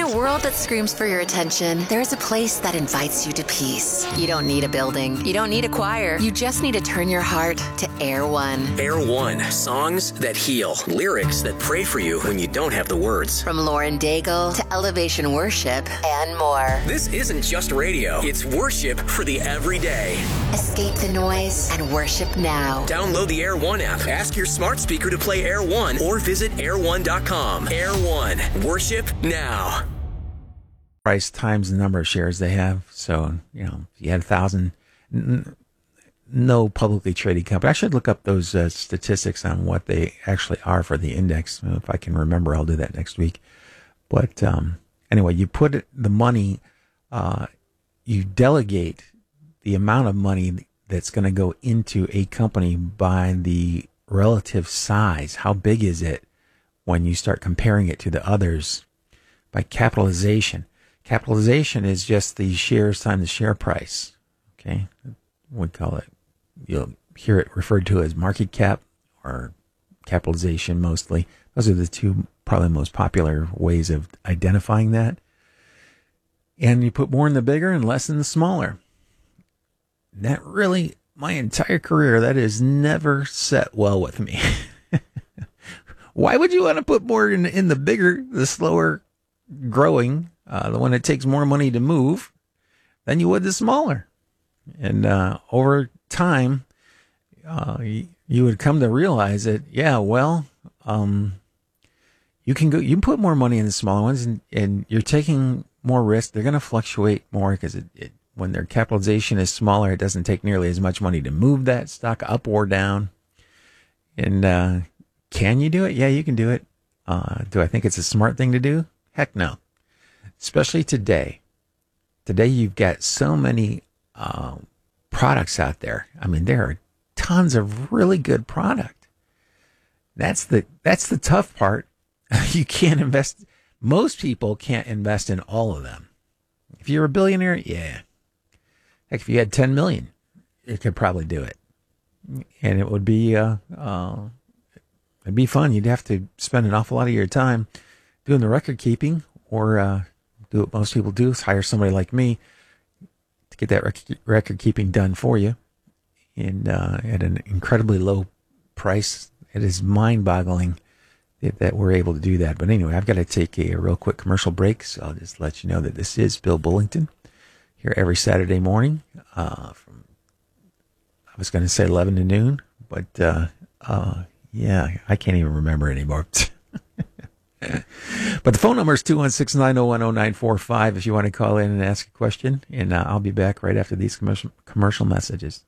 a world that screams for your attention, there's a place that invites you to peace. You don't need a building. You don't need a choir. You just need to turn your heart to Air One. Air One. Songs that heal. Lyrics that pray for you when you don't have the words. From Lauren Daigle to Elevation Worship and more. This isn't just radio. It's worship for the everyday. Escape the noise and worship now. Download the Air One app. Ask your smart speaker to play Air One or visit air1.com. Air One. Worship now. Price times the number of shares they have. So, if you had 1,000, no publicly traded company. I should look up those statistics on what they actually are for the index. If I can remember, I'll do that next week. But anyway, you put the money, you delegate the amount of money that's going to go into a company by the relative size. How big is it when you start comparing it to the others by capitalization? Capitalization is just the shares times the share price. Okay. We call it, you'll hear it referred to as market cap or capitalization mostly. Those are the two probably most popular ways of identifying that. And you put more in the bigger and less in the smaller. That really, my entire career, that has never set well with me. Why would you want to put more in the bigger, the slower growing, the one that takes more money to move than you would the smaller? And over time, you would come to realize that, you can put more money in the smaller ones, and you're taking more risk. They're going to fluctuate more because when their capitalization is smaller, it doesn't take nearly as much money to move that stock up or down. And can you do it? Yeah, you can do it. Do I think it's a smart thing to do? Heck no. Especially today. Today you've got so many products out there. I mean, there are tons of really good product. That's the tough part. You can't invest. Most people can't invest in all of them. If you're a billionaire, yeah. Heck, if you had 10 million, you could probably do it. And it would be, it'd be fun. You'd have to spend an awful lot of your time doing the record keeping, or do what most people do, is hire somebody like me to get that record keeping done for you, and at an incredibly low price. It is mind-boggling that we're able to do that. But anyway, I've got to take a real quick commercial break, so I'll just let you know that this is Bill Bullington here every Saturday morning from, I was going to say 11 to noon, but I can't even remember anymore. But the phone number is 216-901-0945 if you want to call in and ask a question, and I'll be back right after these commercial messages.